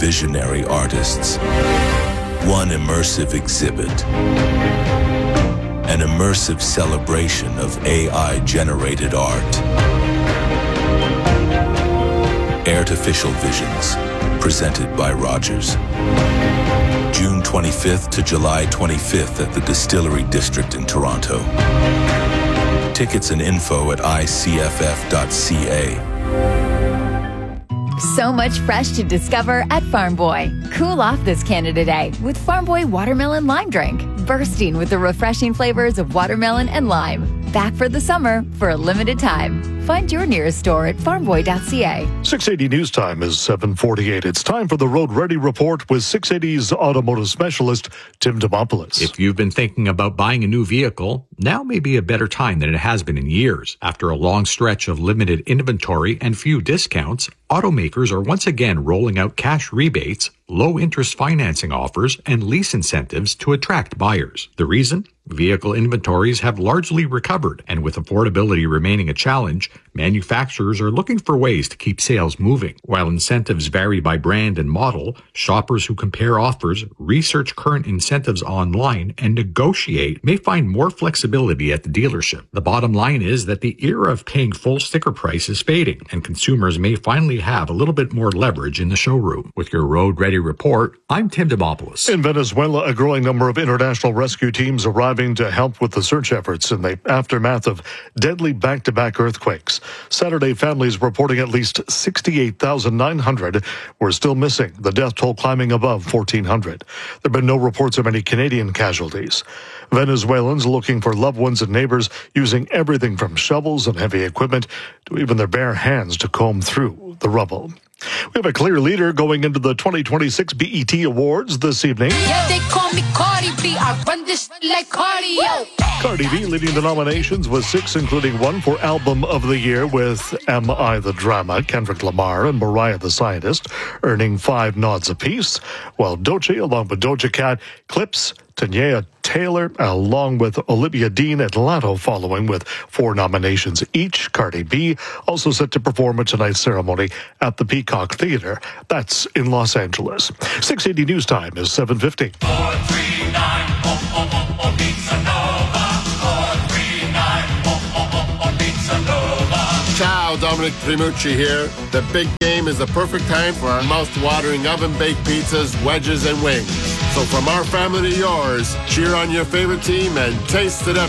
visionary artists. One immersive exhibit. An immersive celebration of AI-generated art. Artificial Visions, presented by Rogers. June 25th to July 25th at the Distillery District in Toronto. Tickets and info at icff.ca. So much fresh to discover at Farm Boy. Cool off this Canada Day with Farm Boy Watermelon Lime Drink. Bursting with the refreshing flavors of watermelon and lime. Back for the summer for a limited time. Find your nearest store at farmboy.ca. 680 News Time is 7:48. It's time for the Road Ready Report with 680's automotive specialist, Tim Demopoulos. If you've been thinking about buying a new vehicle, now may be a better time than it has been in years. After a long stretch of limited inventory and few discounts, automakers are once again rolling out cash rebates, low-interest financing offers, and lease incentives to attract buyers. The reason? Vehicle inventories have largely recovered, and with affordability remaining a challenge, manufacturers are looking for ways to keep sales moving. While incentives vary by brand and model, shoppers who compare offers, research current incentives online, and negotiate may find more flexibility at the dealership. The bottom line is that the era of paying full sticker price is fading, and consumers may finally have a little bit more leverage in the showroom. With your Road Ready Report, I'm Tim Demopoulos. In Venezuela, a growing number of international rescue teams arriving to help with the search efforts in the aftermath of deadly back-to-back earthquakes. Saturday, families reporting at least 68,900 were still missing, the death toll climbing above 1,400. There have been no reports of any Canadian casualties. Venezuelans looking for loved ones and neighbors using everything from shovels and heavy equipment to even their bare hands to comb through the rubble. We have a clear leader going into the 2026 BET Awards this evening. Yeah, they call me Cardi B. I run this like cardio. Cardi B leading the nominations with 6, including 1 for Album of the Year with Am I the Drama, Kendrick Lamar and Mariah the Scientist, earning 5 nods apiece, while Doechii, along with Doja Cat, Clips, Tanya Taylor, along with Olivia Dean and Latto following with 4 nominations each. Cardi B also set to perform at tonight's ceremony at the Peacock Theater. That's in Los Angeles. 680 News Time is 7:50. 439 Pizza Nova. 439 Pizza Nova. Ciao, Dominic Primucci here. The big game is the perfect time for our mouth-watering oven-baked pizzas, wedges, and wings. So from our family to yours, cheer on your favorite team and taste it up